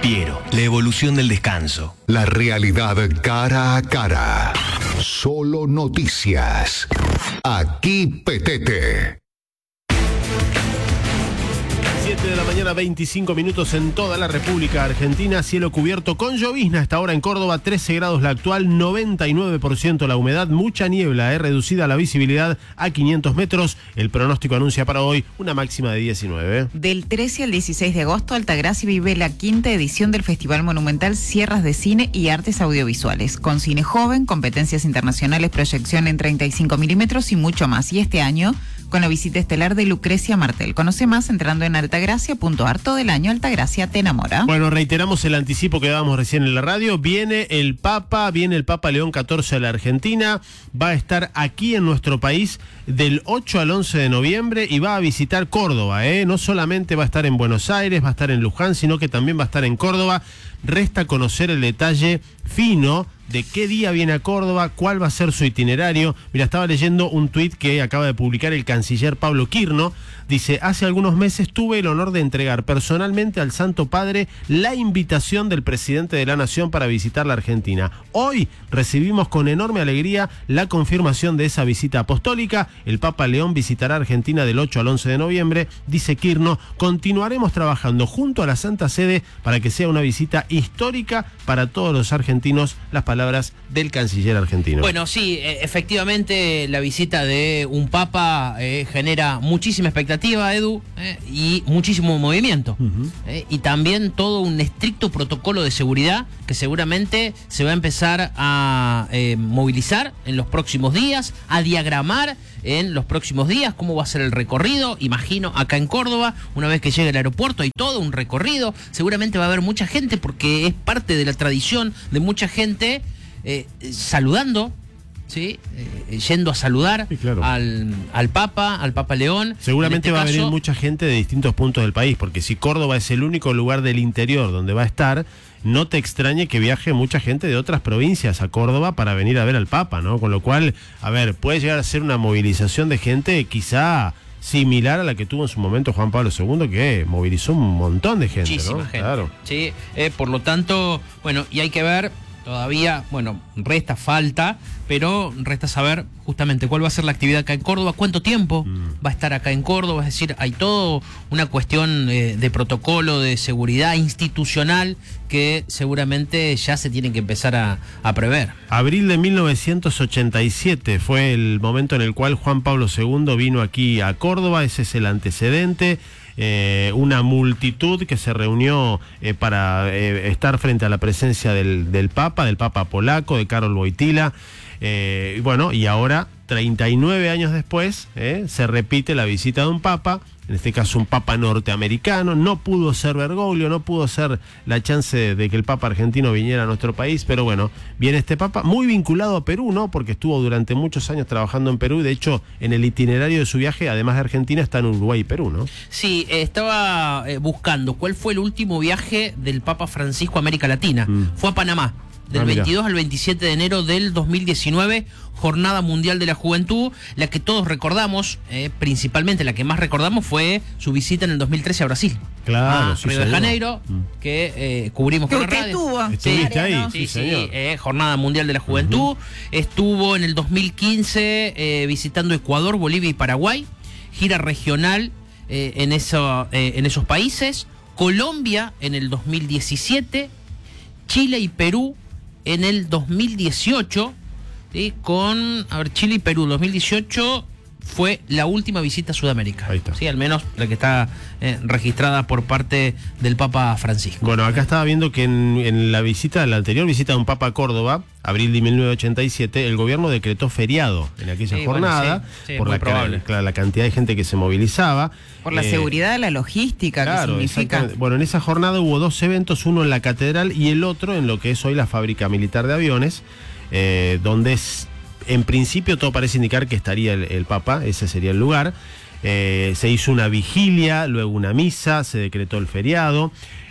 Piero, la evolución del descanso. La realidad cara a cara. Solo noticias. Aquí Petete. 7 de la mañana, 25 minutos en toda la República Argentina. Cielo cubierto con llovizna. Hasta ahora en Córdoba, 13 grados la actual, 99% la humedad, mucha niebla, reducida la visibilidad a 500 metros. El pronóstico anuncia para hoy una máxima de 19. Del 13 al 16 de agosto, Altagracia vive la quinta edición del Festival Monumental Sierras de Cine y Artes Audiovisuales, con cine joven, competencias internacionales, proyección en 35 milímetros y mucho más. Y este año, con la visita estelar de Lucrecia Martel. Conoce más entrando en altagracia.ar. Todo el año Altagracia te enamora. Bueno, reiteramos el anticipo que dábamos recién en la radio. Viene el Papa León XIV a la Argentina. Va a estar aquí en nuestro país del 8 al 11 de noviembre y va a visitar Córdoba. No solamente va a estar en Buenos Aires, va a estar en Luján, sino que también va a estar en Córdoba. Resta conocer el detalle fino de qué día viene a Córdoba, cuál va a ser su itinerario. Mira, estaba leyendo un tuit que acaba de publicar el canciller Pablo Quirno. Dice: hace algunos meses tuve el honor de entregar personalmente al Santo Padre la invitación del presidente de la Nación para visitar la Argentina. Hoy recibimos con enorme alegría la confirmación de esa visita apostólica. El Papa León visitará Argentina del 8 al 11 de noviembre. Dice Quirno: continuaremos trabajando junto a la Santa Sede para que sea una visita histórica para todos los argentinos. Las palabras del canciller argentino. Bueno, sí, efectivamente la visita de un papa genera muchísima expectativa, Edu, y muchísimo movimiento. Y también todo un estricto protocolo de seguridad que seguramente se va a empezar a movilizar en los próximos días, a diagramar en los próximos días cómo va a ser el recorrido. Imagino acá en Córdoba, una vez que llegue al aeropuerto, hay todo un recorrido. Seguramente va a haber mucha gente porque es parte de la tradición de mucha gente saludando, ¿sí? Yendo a saludar, sí, claro, al Papa León. Seguramente va a venir mucha gente de distintos puntos del país, porque si Córdoba es el único lugar del interior donde va a estar, no te extrañe que viaje mucha gente de otras provincias a Córdoba para venir a ver al Papa, ¿no? Con lo cual, a ver, puede llegar a ser una movilización de gente quizá similar a la que tuvo en su momento Juan Pablo II, que movilizó un montón de gente. Muchísima, ¿no? Gente. Claro. Sí, por lo tanto, bueno, y hay que ver. Todavía, bueno, resta falta, pero resta saber justamente cuál va a ser la actividad acá en Córdoba, cuánto tiempo va a estar acá en Córdoba. Es decir, hay todo una cuestión de protocolo, de seguridad institucional que seguramente ya se tienen que empezar a prever. Abril de 1987 fue el momento en el cual Juan Pablo II vino aquí a Córdoba. Ese es el antecedente. Una multitud que se reunió para estar frente a la presencia del Papa polaco, de Karol Wojtyła. Bueno, y ahora, 39 años después, se repite la visita de un Papa, en este caso un Papa norteamericano. No pudo ser Bergoglio, no pudo ser la chance de que el Papa argentino viniera a nuestro país, pero bueno, viene este Papa, muy vinculado a Perú, ¿no? Porque estuvo durante muchos años trabajando en Perú. De hecho, en el itinerario de su viaje, además de Argentina, está en Uruguay y Perú, ¿no? Sí, estaba buscando cuál fue el último viaje del Papa Francisco a América Latina. Fue a Panamá. Del 22 al 27 de enero del 2019, Jornada Mundial de la Juventud, la que todos recordamos, principalmente la que más recordamos fue su visita en el 2013 a Brasil. Claro, Río de Janeiro, que cubrimos con la radio. ¿Estuviste ahí? Sí, Jornada Mundial de la Juventud. Estuvo en el 2015 visitando Ecuador, Bolivia y Paraguay, gira regional en esos países. Colombia en el 2017, Chile y Perú en el 2018, ¿sí? Chile y Perú, 2018 fue la última visita a Sudamérica. Ahí está. Sí, al menos la que está registrada por parte del Papa Francisco. Bueno, acá estaba viendo que en la anterior visita de un Papa a Córdoba, abril de 1987, el gobierno decretó feriado en aquella jornada, por la cantidad de gente que se movilizaba. Por la seguridad de la logística, claro, que significa. Bueno, en esa jornada hubo dos eventos, uno en la catedral y el otro en lo que es hoy la fábrica militar de aviones, donde en principio todo parece indicar que estaría el Papa, ese sería el lugar. Se hizo una vigilia, luego una misa, se decretó el feriado.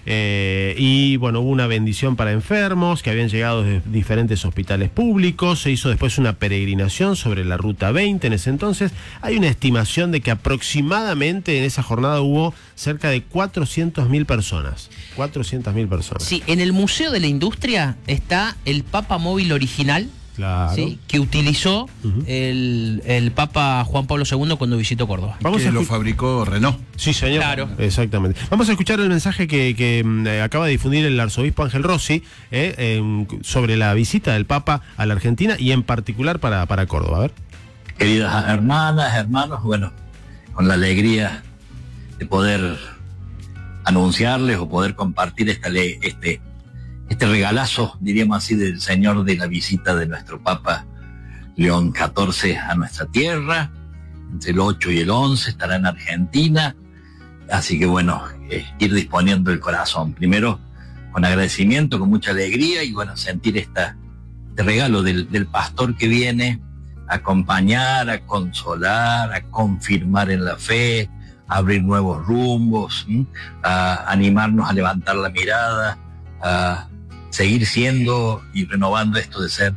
Y bueno, hubo una bendición para enfermos que habían llegado de diferentes hospitales públicos. Se hizo después una peregrinación sobre la Ruta 20 en ese entonces. Hay una estimación de que aproximadamente en esa jornada hubo cerca de 400.000 personas. 400.000 personas. Sí, en el Museo de la Industria está el Papa móvil original. Claro. ¿Sí? Que utilizó el Papa Juan Pablo II cuando visitó Córdoba. Que lo fabricó Renault. Sí, señor. Claro. Exactamente. Vamos a escuchar el mensaje que acaba de difundir el arzobispo Ángel Rossi sobre la visita del Papa a la Argentina y en particular para Córdoba. A ver. Queridas hermanas, hermanos, bueno, con la alegría de poder anunciarles o poder compartir este regalazo, diríamos así, del Señor de la visita de nuestro Papa León XIV a nuestra tierra. Entre el 8 y el 11 estará en Argentina. Así que bueno, ir disponiendo el corazón. Primero con agradecimiento, con mucha alegría y bueno, sentir este regalo del pastor que viene a acompañar, a consolar, a confirmar en la fe, a abrir nuevos rumbos, a animarnos a levantar la mirada, a seguir siendo y renovando esto de ser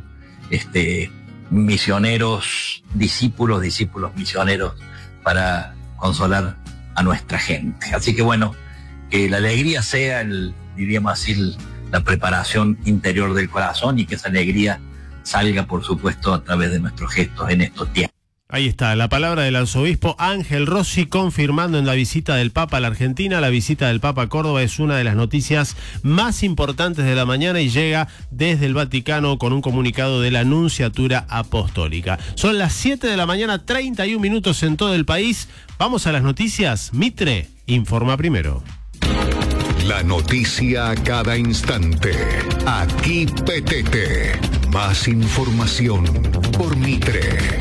misioneros, discípulos misioneros para consolar a nuestra gente. Así que bueno, que la alegría sea diríamos así, la preparación interior del corazón y que esa alegría salga, por supuesto, a través de nuestros gestos en estos tiempos. Ahí está, la palabra del arzobispo Ángel Rossi confirmando en la visita del Papa a la Argentina. La visita del Papa a Córdoba es una de las noticias más importantes de la mañana y llega desde el Vaticano con un comunicado de la Nunciatura Apostólica. Son las 7 de la mañana, 31 minutos en todo el país. Vamos a las noticias. Mitre informa primero. La noticia a cada instante. Aquí PTT. Más información por Mitre.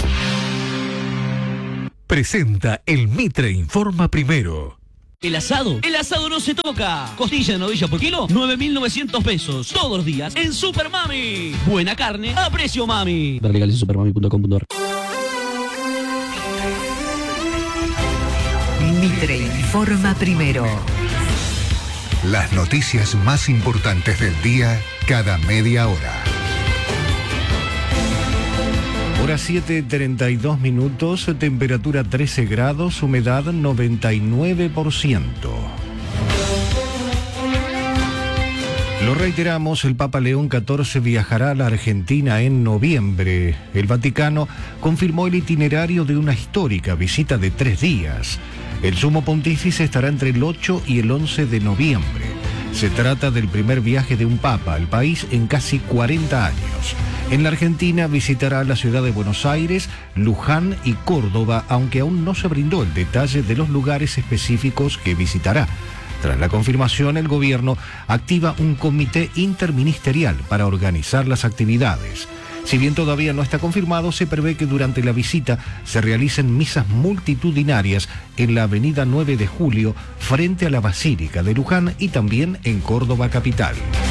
Presenta el Mitre Informa Primero. El asado no se toca. Costilla de novilla por kilo, 9.900 pesos. Todos los días en Super Mami. Buena carne a precio mami. Ver legales en supermami.com.ar. Mitre Informa Primero. Las noticias más importantes del día cada media hora. Hora 7:32 minutos, temperatura 13 grados, humedad 99%. Lo reiteramos, el Papa León XIV viajará a la Argentina en noviembre. El Vaticano confirmó el itinerario de una histórica visita de 3 días. El Sumo Pontífice estará entre el 8 y el 11 de noviembre. Se trata del primer viaje de un Papa al país en casi 40 años. En la Argentina visitará la ciudad de Buenos Aires, Luján y Córdoba, aunque aún no se brindó el detalle de los lugares específicos que visitará. Tras la confirmación, el gobierno activa un comité interministerial para organizar las actividades. Si bien todavía no está confirmado, se prevé que durante la visita se realicen misas multitudinarias en la avenida 9 de Julio, frente a la Basílica de Luján y también en Córdoba capital.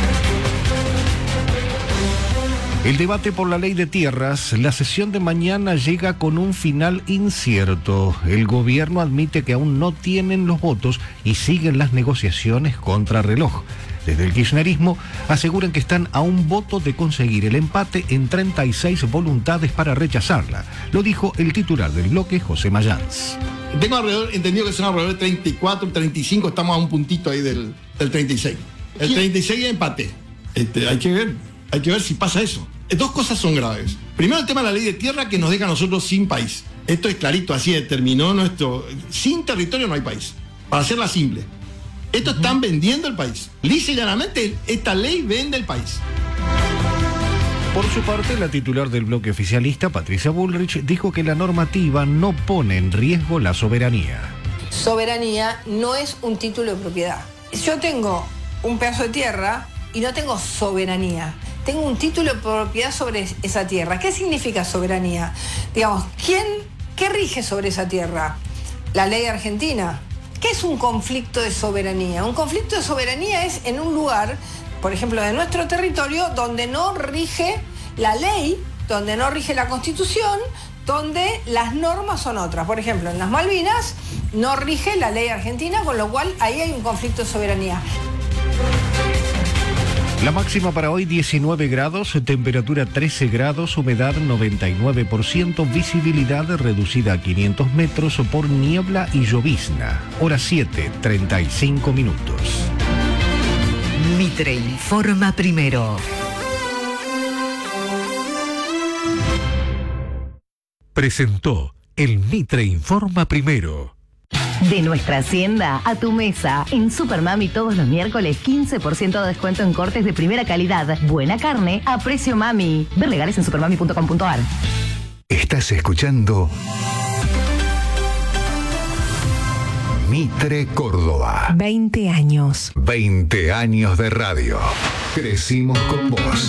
El debate por la ley de tierras, la sesión de mañana llega con un final incierto. El gobierno admite que aún no tienen los votos y siguen las negociaciones contra reloj. Desde el kirchnerismo aseguran que están a un voto de conseguir el empate en 36 voluntades para rechazarla. Lo dijo el titular del bloque, José Mayans. Tengo entendido que son alrededor de 34, 35, estamos a un puntito ahí del 36. El 36 es empate. Hay que ver si pasa eso. Dos cosas son graves. Primero, el tema de la ley de tierra que nos deja a nosotros sin país. Esto es clarito, así determinó nuestro... Sin territorio no hay país, para hacerla simple. Esto están vendiendo el país. Lisa y llanamente, esta ley vende el país. Por su parte, la titular del bloque oficialista, Patricia Bullrich, dijo que la normativa no pone en riesgo la soberanía. Soberanía no es un título de propiedad. Yo tengo un pedazo de tierra y no tengo soberanía. Tengo un título de propiedad sobre esa tierra. ¿Qué significa soberanía? Digamos, ¿qué rige sobre esa tierra? La ley argentina. ¿Qué es un conflicto de soberanía? Un conflicto de soberanía es en un lugar, por ejemplo, de nuestro territorio, donde no rige la ley, donde no rige la Constitución, donde las normas son otras. Por ejemplo, en las Malvinas no rige la ley argentina, con lo cual ahí hay un conflicto de soberanía. La máxima para hoy 19 grados, temperatura 13 grados, humedad 99%, visibilidad reducida a 500 metros por niebla y llovizna. Hora 7:35 minutos. Mitre informa primero. Presentó el Mitre Informa Primero. De nuestra hacienda a tu mesa. En Supermami todos los miércoles 15% de descuento en cortes de primera calidad. Buena carne a precio mami. Ver legales en supermami.com.ar. Estás escuchando Mitre Córdoba. 20 años. 20 años de radio. Crecimos con vos.